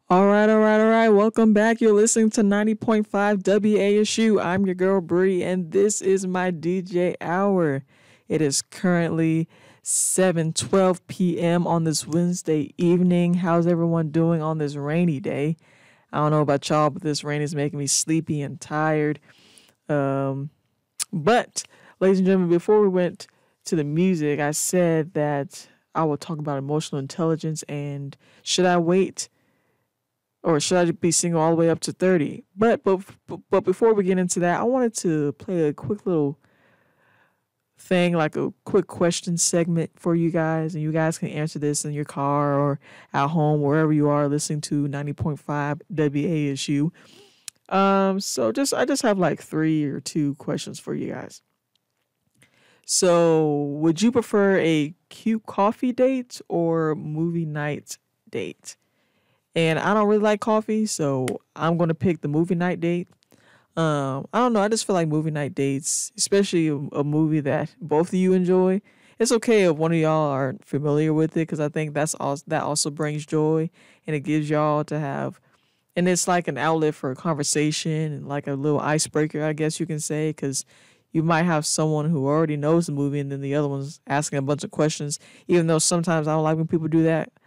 All right. Welcome back. You're listening to 90.5 WASU. I'm your girl Bree, and this is my DJ hour. It is currently 7:12 p.m. on this Wednesday evening. How's everyone doing on this rainy day? I don't know about y'all, but this rain is making me sleepy and tired. Um, but, ladies and gentlemen, before we went to the music, I said that I will talk about emotional intelligence and should I wait or should I be single all the way up to 30? But before we get into that, I wanted to play a quick little thing, like a quick question segment for you guys, and you guys can answer this in your car or at home, wherever you are listening to 90.5 WASU. I just have like three or two questions for you guys. So, would you prefer a cute coffee date or movie night date? And I don't really like coffee, so I'm gonna pick the movie night date. I don't know. I just feel like movie night dates, especially a movie that both of you enjoy. It's okay if one of y'all aren't familiar with it, because I think that also brings joy, and it gives y'all to have, and it's like an outlet for a conversation and like a little icebreaker, I guess you can say, because you might have someone who already knows the movie, and then the other one's asking a bunch of questions. Even though sometimes I don't like when people do that,